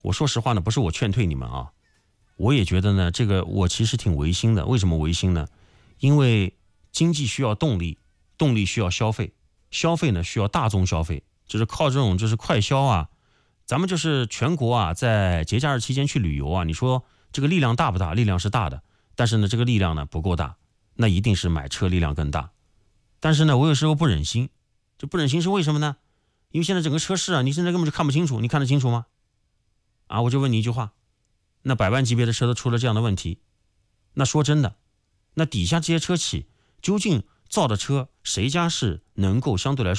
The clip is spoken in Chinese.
我说实话呢，不是我劝退你们啊，我也觉得呢，这个我其实挺违心的。为什么违心呢？因为经济需要动力，动力需要消费，消费呢需要大宗消费，就是靠这种就是快消啊。咱们就是全国啊，在节假日期间去旅游啊，你说这个力量大不大？力量是大的，但是呢，这个力量呢不够大，那一定是买车力量更大。但是呢，我有时候不忍心，这不忍心是为什么呢？因为现在整个车市啊，你现在根本就看不清楚，你看得清楚吗？啊，我就问你一句话，那100万级别的车都出了这样的问题，那说真的，那底下这些车企究竟造的车谁家是能够相对来说